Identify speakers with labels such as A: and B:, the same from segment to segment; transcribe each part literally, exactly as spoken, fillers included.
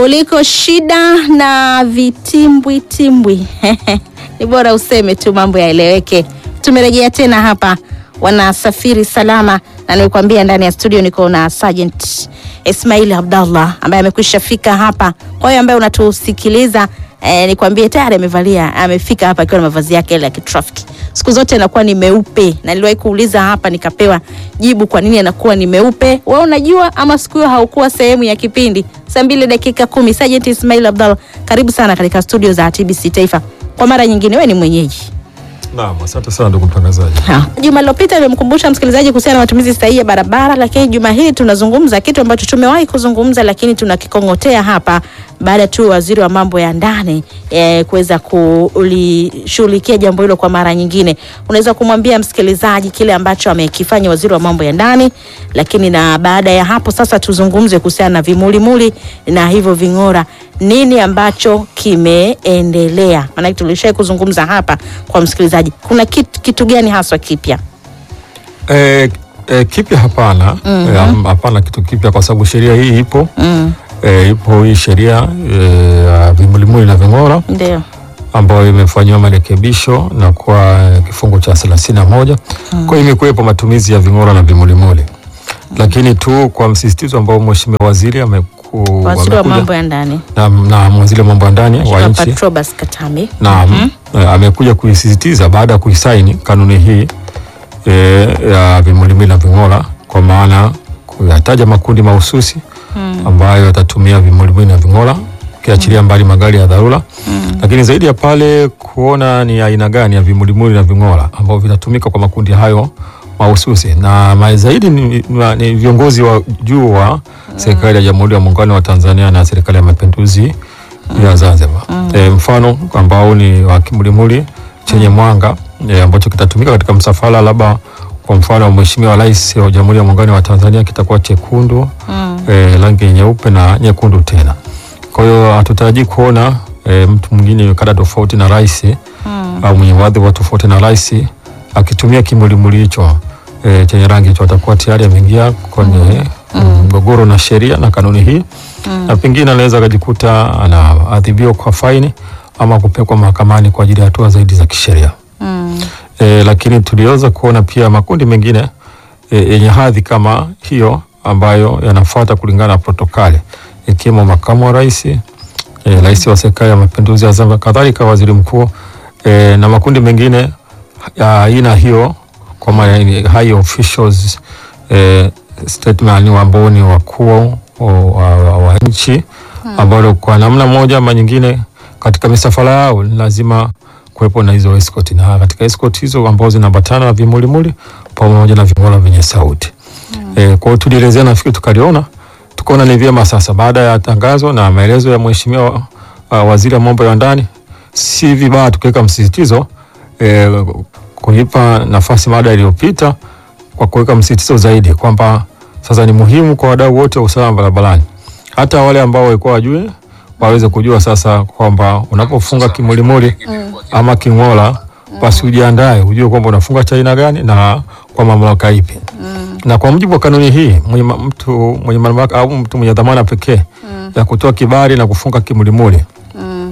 A: kuliko shida na vitimbwi timbwi. Ni bora useme tu mambo yaeleweke. Tumerejea tena hapa Wanasafiri Salama, na nilikwambia ndani ya studio niko na Sergeant Ismail Abdallah ambaye amekwisha fika hapa. Kwa hiyo ambaye unatusikiliza, eh, nikwambie tayari amevalia amefika hapa akiwa na mavazi yake ile ya kitrafiki. Siku zote anakuwa ni meupe, na niliwahi kuuliza hapa nikapewa jibu kwa nini anakuwa ni meupe. Wewe unajua ama siku hiyo haukuwa sehemu ya kipindi? Saa mbili dakika kumi. Sergeant Ismail Abdallah, karibu sana katika studio za T B C Taifa. Kwa mara nyingine wewe ni mwenyeji.
B: Naam, asante sana ndugu mtangazaji.
A: Juma lililopita nimemkumbusha msikilizaji kuhusiana na matumizi sahihi ya barabara, lakini juma hili tunazungumza kitu ambacho tumewahi kuzungumza lakini tunakikongotea hapa baada tu waziri wa mambo ya ndani e, kuweza kulishughulikia jambo hilo kwa mara nyingine. Unaweza kumwambia msikilizaji kile ambacho amekifanya waziri wa mambo ya ndani, lakini na baada ya hapo sasa tuzungumze kuhusiana na vimulimuli na hivyo ving'ora, nini ambacho kimeendelea? Maana tulishaye kuzungumza hapa kwa msikilizaji. Kuna kitu, kitu gani haswa kipya?
B: Eh, eh, kipya hapana. mm -hmm. eh, hapana kitu kipya kwa sababu sheria hii ipo. mm. eh, ipo hii sheria ya eh, vimulimuli na ving'ora.
A: Ndio.
B: Ambayo imefanywa marekebisho na kwa kifungu cha thelathini na moja. mm. Kwa hiyo imekuwepo matumizi ya ving'ora na vimulimuli. mm. Lakini tu kwa msisitizo ambao mheshimiwa waziri ameku
A: waziri wa mambo ya ndani
B: na na waziri wa mambo ya ndani wa nchi
A: Patrobas Katambi
B: na mm -hmm. amekuja kuisisitiza baada ya kuisaini kanuni hii e, ya vimulimuli na ving'ora, kwa maana kuyataja makundi mahususi mm. ambayo yatatumia vimulimuli na ving'ora, kiachilia mbali magari ya dharura. mm. Lakini zaidi ya pale kuona ni aina gani ya vimulimuli na ving'ora ambao vitatumika kwa makundi hayo mahususi, na mai zaidi ni, ni viongozi wa juu wa mm. serikali ya Jamhuri ya Muungano wa Tanzania na serikali ya Mapinduzi mm. ya Zanzibar. mm. E, mfano ambao ni wa kimulimuli chenye mm. mwanga e, ambacho kitatumika katika msafara, labda kwa mfano wa Mheshimiwa Rais wa Jamhuri ya Muungano wa Tanzania kitakuwa chekundu, mm. e, rangi nyeupe na nyekundu tena. Kwa hiyo hatutarajii kuona e, mtu mwingine kada tofauti na rais mm. au mwenye wadhifa tofauti na rais akitumia kimulimuli hicho e, chenye rangi hicho, atakuwa tayari ameingia kwenye mgogoro mm. na sheria na kanuni hii mm. na pengine anaweza kujikuta anaadhibiwa kwa faini ama kupelekwa mahakamani kwa ajili ya hatua zaidi za kisheria. mm. E, lakini tuliweza kuona pia makundi mengine yenye e, hadhi kama hiyo ambayo yanafuata kulingana na protokali, ikiwemo makamu wa rais, e, rais wa serikali ya Mapinduzi ya Zanzibar, kadhalika waziri mkuu, e, na makundi mengine ya aina hiyo kwa maana high officials, eh, statement ambao ni wakuu wa, wa, wa nchi hmm. ambao kwa namna moja ama nyingine katika misafara yao lazima kuwepo na hizo escort, na katika escort hizo ambao zinaambatana na vimulimuli pamoja na ving'ora vyenye sauti. hmm. Eh, kwa hiyo tulielezea, nafikiri tukaliona tukaona ni vyema sasa baada ya tangazo na maelezo ya mheshimiwa uh, waziri wa mambo ya ndani, si vibaya tukiweka msisitizo eh, kuipa nafasi mada iliyopita kwa kuweka msisitizo zaidi kwamba sasa ni muhimu kwa wadau wote wa usalama barabarani, hata wale ambao walikuwa wajue waweze kujua sasa kwamba unapofunga kimulimuli mm. ama king'ora mm. basi ujiandae, ujue kwamba unafunga cha aina gani na kwa mamlaka ipi. mm. na kwa mujibu wa kanuni hii mwenye mtu mwenye mamlaka au mtu mwenye dhamana pekee mm. ya kutoa kibali na kufunga kimulimuli mm.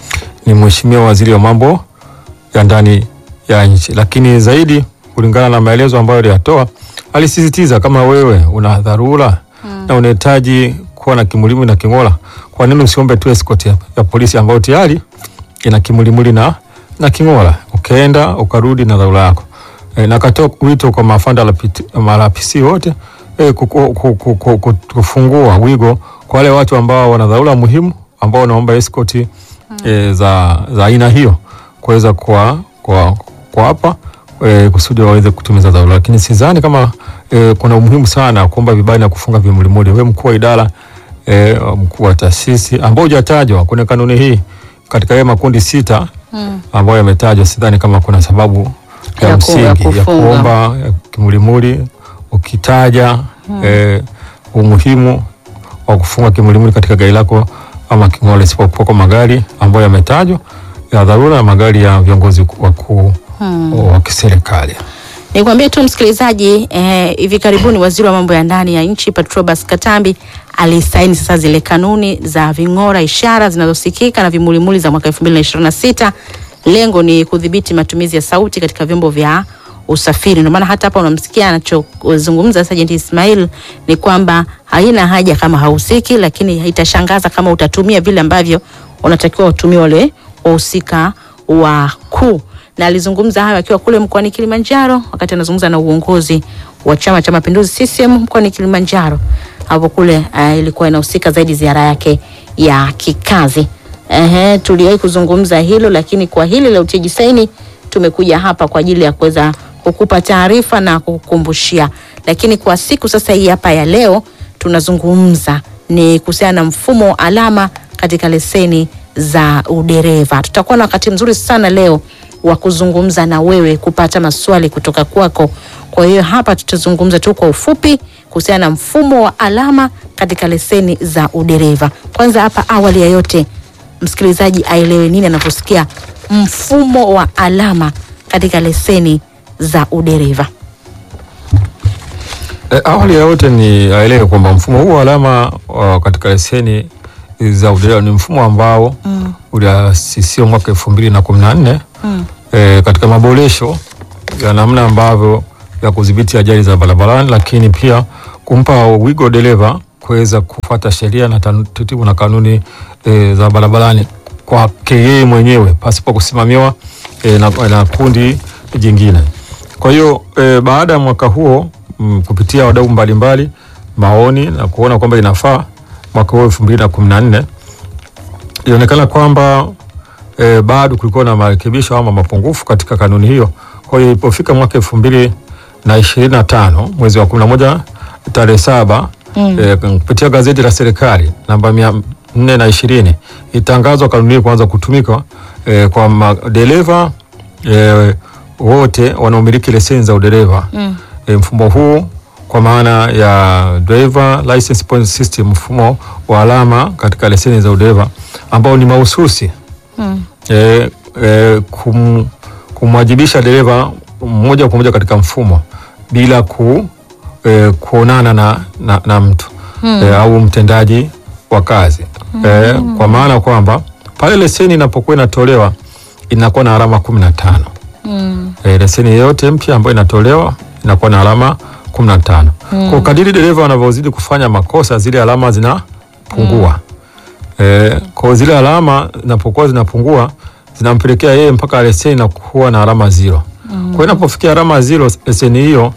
B: ni mheshimiwa waziri wa mambo ya ndani ya nchi. Lakini zaidi kulingana na maelezo ambayo aliyatoa, alisisitiza kama wewe una dharura hmm. na unahitaji kuwa na kimulimuli na king'ora, kwa nini usiombe tu escort ya, ya polisi ambayo tayari ina kimulimuli na na king'ora, ukaenda ukarudi na dharura yako. E, na katoa wito kwa maafanda la malapisi wote e, kufungua wigo kwa wale watu ambao wana dharura muhimu ambao wanaomba escort hmm. e, za za aina hiyo kuweza kwa kwa kwa hapa e, kusudi waweze kutumiza dharura. Lakini sidhani kama e, kuna umuhimu sana kuomba vibali na kufunga vimulimuli. Wewe mkuu wa idara e, mkuu wa taasisi ambao hujatajwa kwenye kanuni hii katika yale makundi sita hmm. ambayo yametajwa, sidhani kama kuna sababu ya, ya msingi ya kuomba ya kimulimuli ukitaja hmm. e, umuhimu wa kufunga kimulimuli katika gari lako ama king'ora, isipokuwa kwa magari ambayo yametajwa ya dharura na magari ya viongozi wakuu hmm. wa kiserikali.
A: Nikwambie tu msikilizaji, eh, hivi karibuni waziri wa mambo ya ndani ya nchi Patrobas Katambi alisaini sasa zile kanuni za ving'ora ishara zinazosikika na vimulimuli za mwaka elfu mbili na ishirini na sita. Lengo ni kudhibiti matumizi ya sauti katika vyombo vya usafiri. Ndio maana hata hapa unamsikia anachozungumza Sergeant Ismail ni kwamba haina haja kama hausiki, lakini haitashangaza kama utatumia vile ambavyo unatakiwa utumie wale wahusika wakuu. Na alizungumza hayo akiwa kule mkoani Kilimanjaro wakati anazungumza na uongozi wa Chama cha Mapinduzi C C M mkoani Kilimanjaro. Hapo kule uh, ilikuwa inahusika zaidi ziara yake ya kikazi. Ehe, tuliwahi kuzungumza hilo, lakini kwa hili la utiaji saini tumekuja hapa kwa ajili ya kuweza kukupa taarifa na kukukumbushia. Lakini kwa siku sasa hii hapa ya leo tunazungumza ni kuhusiana na mfumo wa alama katika leseni za udereva. Tutakuwa na wakati mzuri sana leo wa kuzungumza na wewe, kupata maswali kutoka kwako. Kwa hiyo hapa tutazungumza tu kwa ufupi kuhusiana na mfumo wa alama katika leseni za udereva. Kwanza hapa awali ya yote msikilizaji aelewe nini anaposikia mfumo wa alama katika leseni za udereva.
B: E, awali ya yote ni aelewe kwamba mfumo huu wa alama uh, katika leseni za udereva ni mfumo ambao mm. uliasisiwa mwaka elfu mbili na kumi na nne mm. e, katika maboresho ya namna ambavyo ya kudhibiti ajali za barabarani, lakini pia kumpa wigo dereva kuweza kufuata sheria na taratibu na kanuni e, za barabarani kwa yeye mwenyewe pasipo kusimamiwa e, na, na kundi jingine. Kwa hiyo e, baada ya mwaka huo m, kupitia wadau mbalimbali maoni na kuona kwamba inafaa, mwaka huo elfu mbili na kumi na nne ilionekana kwamba e, bado kulikuwa na marekebisho ama mapungufu katika kanuni hiyo. Kwa hiyo ilipofika mwaka elfu mbili na ishirini na tano mwezi wa kumi na moja tarehe saba mm. e, kupitia gazeti la serikali namba mia nne na ishirini itangazwa kanuni hii kuanza kutumika e, kwa madereva e, wote wanaomiliki leseni za udereva mm. e, mfumo huu kwa maana ya driver license point system, mfumo wa alama katika leseni za udereva ambao ni mahususi mm. e, e, kum, kumwajibisha dereva moja kwa moja katika mfumo bila ku, e, kuonana na, na, na mtu mm. e, au mtendaji wa kazi mm. e, kwa maana kwamba pale leseni inapokuwa inatolewa inakuwa na alama kumi na tano mm. e, leseni yote mpya ambayo inatolewa inakuwa na alama kumi na tano mm. kwa kadiri dereva wanavyozidi kufanya makosa zile alama zinapungua mm. e, kwa zile alama zinapokuwa zinapungua zinampelekea yeye mpaka leseni na kuwa na alama zero mm. kwa inapofikia alama zero leseni hiyo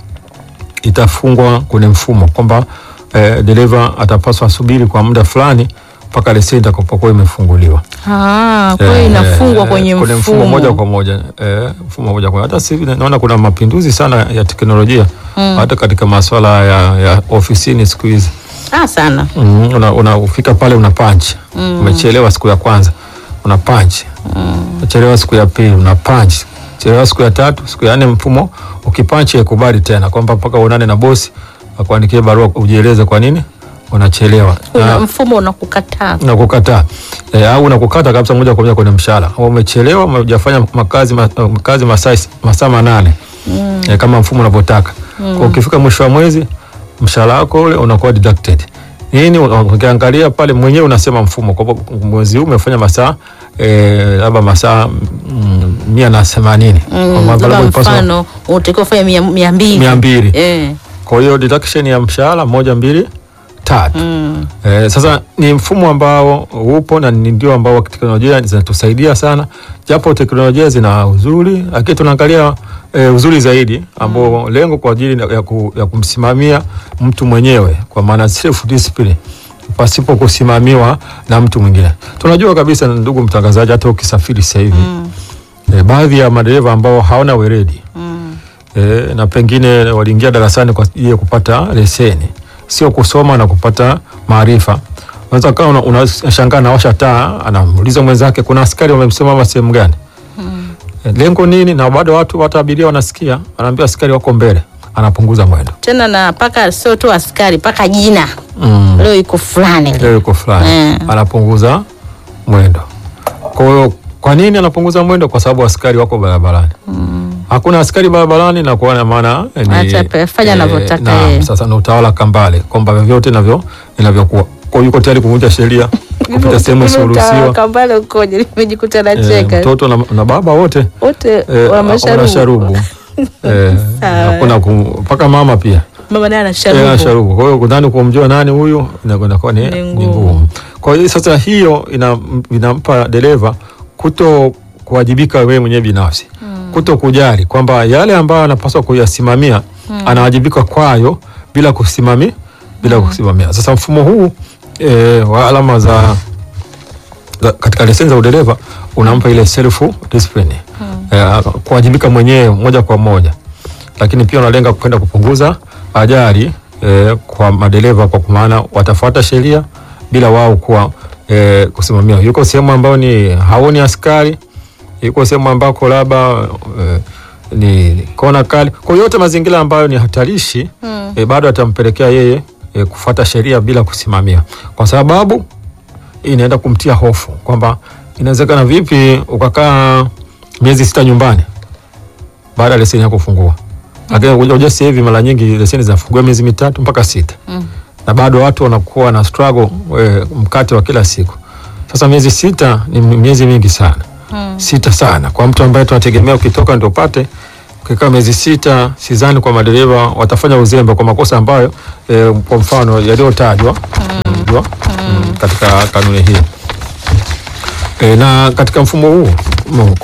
B: itafungwa kwenye mfumo kwamba eh, dereva atapaswa subiri kwa muda fulani mpaka leseni itakapokuwa imefunguliwa.
A: Ah, kwa hiyo inafungwa
B: eh,
A: kwenye mfumo.
B: mfumo moja kwa moja. Eh, mfumo moja kwa moja. Hata sisi naona kuna mapinduzi sana ya teknolojia mm. hata katika masuala ya, ya ofisini siku hizi.
A: Ah, sana.
B: Mm, una, una ufika pale una punch. Mm. Umechelewa siku ya kwanza una punch. Mm. Umechelewa siku ya pili una punch. Chelewa siku ya tatu, siku ya nne mfumo ukipanchi ikubali tena kwamba mpaka uonane na bosi akuandikie barua ujieleze kwa nini unachelewa.
A: Una mfumo unakukataa.
B: Unakukataa. E, au unakukata kabisa moja kwa moja kwenye mshahara. Au umechelewa hujafanya makazi makazi masaa masaa manane. Mm. E, kama mfumo unavyotaka. Mm. Kwa ukifika mwisho wa mwezi mshahara wako ule unakuwa deducted. Nini ukiangalia pale mwenyewe unasema mfumo kwa mwezi huu umefanya masaa eh labda masaa mm, mia na themanini
A: mm, kwa mfano utakiwa kufanya mia mbili
B: mia mbili
A: eh.
B: Kwa hiyo deduction ya mshahara moja mbili tatu mm. eh, sasa ni mfumo ambao upo na ndio ambao teknolojia zinatusaidia sana, japo teknolojia zina uzuri lakini tunaangalia eh, uzuri zaidi ambao mm. lengo kwa ajili ya, ku, ya kumsimamia mtu mwenyewe kwa maana self discipline pasipo kusimamiwa na mtu mwingine. Tunajua kabisa ndugu mtangazaji, hata ukisafiri sasa hivi mm. e, baadhi ya madereva ambao hawana weledi mm. e, na pengine waliingia darasani kwa ajili ya kupata leseni, sio kusoma na kupata maarifa. Unaweza kama unashangaa na washa taa, anamuuliza mwenzake kuna askari wamemsimama sehemu gani? Mm. E, lengo nini? Na bado watu watu abiria wanasikia, anaambia askari wako mbele, anapunguza mwendo.
A: Tena na paka sio tu askari, paka jina. Mm. Leo iko fulani.
B: Leo iko fulani. Mm. Anapunguza mwendo. Kwa hiyo kwa nini anapunguza mwendo? Kwa sababu askari wako barabarani. Mm. hakuna askari barabarani na kuona maana ni
A: Acha fanya anavyotaka
B: naam,
A: yeye.
B: sasa ni utawala kambale kwamba vyovyote navyo inavyokuwa. Kwa hiyo yuko tayari kuvunja sheria kupita sehemu isiyoruhusiwa.
A: Kambale ukoje? Nimejikuta
B: Eh,
A: nacheka.
B: mtoto na, na baba wote
A: Wote
B: eh,
A: wana masharubu.
B: sharubu. Eh, hakuna ku- mpaka mama pia
A: Mama naye ana
B: Eh,
A: sharubu.
B: sharubu. Kwa hiyo kudhani kumjua nani huyu inakwenda kwa ni
A: Ni
B: ni
A: ngumu.
B: ngumu. Kwa hiyo sasa hiyo ina, inampa dereva kuto kuwajibika wewe mwenyewe binafsi, kuto kujali kwamba yale ambayo anapaswa kuyasimamia anawajibika kwayo bila kusimamia bila kusimamia. Sasa mfumo huu eh, wa alama za, za katika leseni za udereva unampa ile self discipline eh, kuwajibika mwenyewe moja kwa moja, lakini pia unalenga kwenda kupunguza ajali eh, kwa madereva kwa maana watafuata sheria bila wao kuwa eh, kusimamia. Yuko sehemu ambayo ni haoni askari, yuko sehemu ambako labda eh, ni kona kali, kwa yote mazingira ambayo ni hatarishi
A: Mm.
B: eh, bado atampelekea yeye eh, kufuata sheria bila kusimamia, kwa sababu inaenda kumtia hofu kwamba inawezekana vipi ukakaa miezi sita nyumbani baada ya leseni yako kufungua. Lakini unajua sasa hivi mara nyingi leseni zinafungua miezi mitatu mpaka sita.
A: Mm.
B: Na bado watu wanakuwa na struggle e, mkate wa kila siku. Sasa miezi sita ni miezi mingi sana.
A: Mm.
B: Sita sana kwa mtu ambaye tunategemea ukitoka ndio upate. Ukikaa miezi sita, sidhani kwa madereva watafanya uzembe kwa makosa ambayo e, kwa mfano yaliyotajwa mm. mm. katika kanuni hii. E, na katika mfumo huu